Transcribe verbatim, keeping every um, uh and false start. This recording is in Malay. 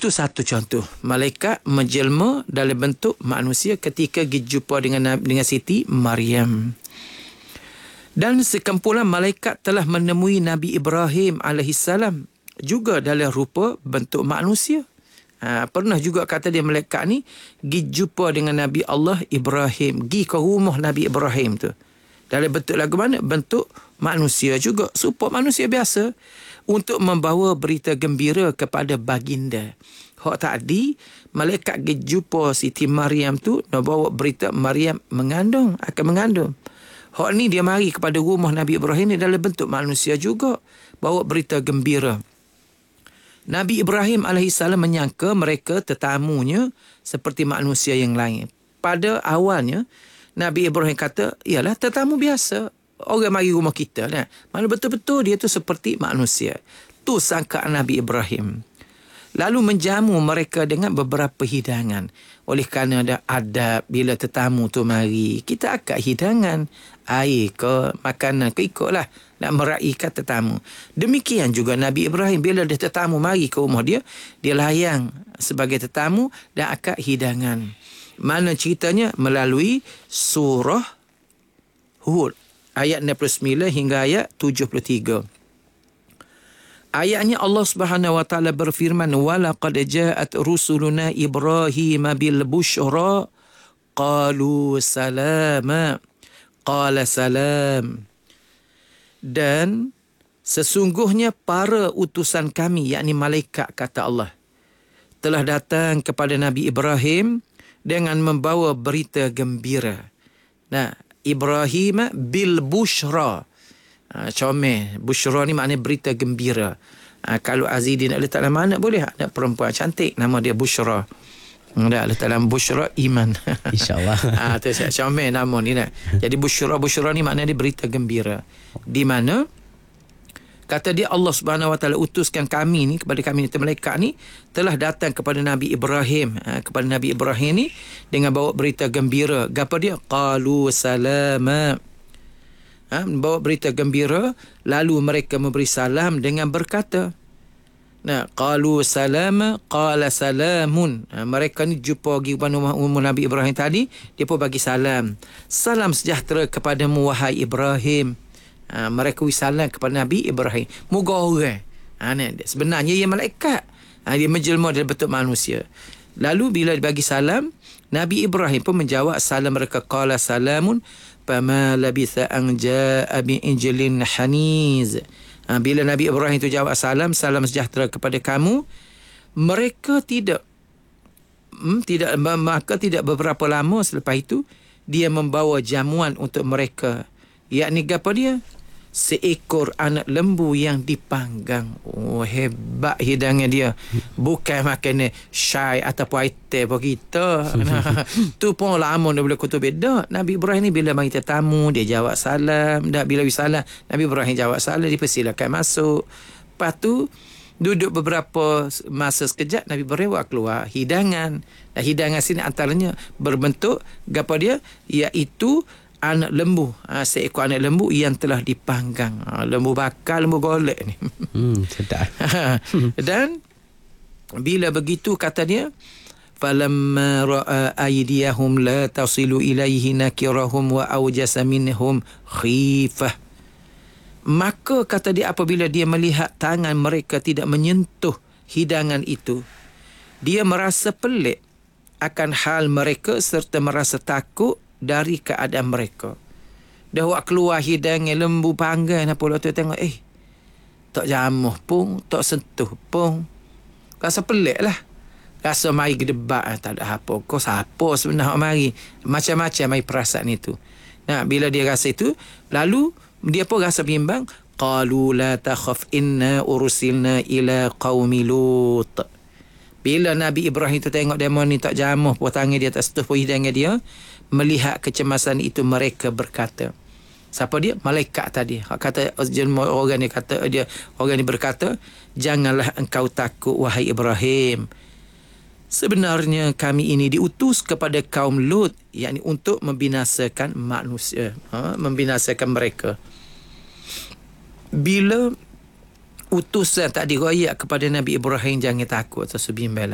Itu satu contoh. Malaikat menjelma dalam bentuk manusia ketika dijumpa dengan dengan Siti Maryam. Dan sekumpulan malaikat telah menemui Nabi Ibrahim alaihissalam juga dalam rupa bentuk manusia. Ha, pernah juga kata dia malaikat ni pergi jumpa dengan Nabi Allah Ibrahim, pergi ke rumah Nabi Ibrahim tu. Dalam bentuk lagu mana? Bentuk manusia juga, serupa manusia biasa, untuk membawa berita gembira kepada baginda. Hak tadi malaikat pergi jumpa Siti Maryam tu nak bawa berita Maryam mengandung, akan mengandung. Hak ni dia mari kepada rumah Nabi Ibrahim ni dalam bentuk manusia juga, bawa berita gembira. Nabi Ibrahim alaihissalam menyangka mereka tetamunya seperti manusia yang lain. Pada awalnya, Nabi Ibrahim kata, ialah tetamu biasa. Orang mari rumah kita. Nah, mana betul-betul dia tu seperti manusia. Tu sangkaan Nabi Ibrahim. Lalu menjamu mereka dengan beberapa hidangan. Oleh kerana ada adab bila tetamu tu mari, kita akad hidangan. Air ke, makanan ke, ikutlah. Nak meraihkan tetamu. Demikian juga Nabi Ibrahim, bila ada tetamu mari ke rumah dia, dia layang sebagai tetamu dan akad hidangan. Mana ceritanya? Melalui surah Hud, ayat enam puluh sembilan hingga ayat tujuh puluh tiga. Ayatnya Allah Subhanahu wa taala berfirman, walaqad ja'at rusuluna Ibrahim bil busyra qalu salama qala salam. Dan sesungguhnya para utusan kami, yakni malaikat, kata Allah, telah datang kepada Nabi Ibrahim dengan membawa berita gembira. Nah, Ibrahim bil busyra. Ha, comel. Busyra ni maknanya berita gembira. Ha, kalau Azidin nak letak nama anak, boleh. Anak perempuan cantik, nama dia Busyra. Nak letak dalam Busyra iman. InsyaAllah. Ha, tu comel nama ni. Nak. Jadi Busyra, Busyra ni maknanya dia berita gembira. Di mana kata dia Allah Subhanahu wa taala utuskan kami ni, kepada kami ni malaikat ni telah datang kepada Nabi Ibrahim, ha, kepada Nabi Ibrahim ni dengan bawa berita gembira. Gapo dia? Qalu salama. Ha, bawa berita gembira, lalu mereka memberi salam dengan berkata, nah, qalu salama qala salamun. Ha, mereka ni jumpa pergi kepada rumah, rumah Nabi Ibrahim tadi, dia pun bagi salam. Salam sejahtera kepadamu wahai Ibrahim. Ha, mereka beri salam kepada Nabi Ibrahim. Moga orang. Ha, ni, sebenarnya ia malaikat. Ha, dia menjelma dalam bentuk manusia. Lalu bila dibagi salam, Nabi Ibrahim pun menjawab salam mereka, qala salamun fama labitha an jaa bi injilin haniz. Ha, bila Nabi Ibrahim tu jawab salam, salam sejahtera kepada kamu, mereka tidak hmm, tidak maka tidak beberapa lama selepas itu dia membawa jamuan untuk mereka, yakni apa dia? Seekor anak lembu yang dipanggang. Oh, hebat hidangan dia. Bukan makan syai ataupun air apa kita. Tu pun lama dah boleh kutub beda. Nabi Ibrahim ni bila mari tetamu, dia jawab salam. Dah bila salam, Nabi Ibrahim jawab salam, dipersilakan masuk. Lepas tu duduk beberapa masa sekejap, Nabi Ibrahim buat keluar hidangan. Dan hidangan sini antaranya berbentuk apa dia? Iaitu anak lembu, ha, seekor anak lembu yang telah dipanggang. Ha, lembu bakar, lembu golek ni. Hmm, sedap. Dan bila begitu kata dia, falamma ra'a aydiyahum la tasilu ilaihi nakirahum wa awjasa minhum khifah. Maka kata dia, apabila dia melihat tangan mereka tidak menyentuh hidangan itu, dia merasa pelik akan hal mereka serta merasa takut dari keadaan mereka. Dah buat keluar hidangan lembu panggang, apa lah tu tengok, eh tak jamuh pun, tak sentuh pun. Rasa pelik lah. Rasa mari gedebak, tak ada apa. Kau siapa sebenarnya mari? Macam-macam mari perasaan itu. Nah, bila dia rasa itu, lalu dia pun rasa bimbang. Qalu la takhaf inna ursilna ila qaumi Lut. Bila Nabi Ibrahim tu tengok demo ni tak jamuh pun, tangan dia tak sentuh pun hidangan dia, melihat kecemasan itu, mereka berkata, siapa dia? Malaikat tadi. Kata orang ni kata dia, orang ni berkata, janganlah engkau takut wahai Ibrahim. Sebenarnya kami ini diutus kepada kaum Lut, yakni untuk membinasakan manusia, ha? membinasakan mereka. Bila utusan tak dirayak kepada Nabi Ibrahim, jangan takut atau bimbang.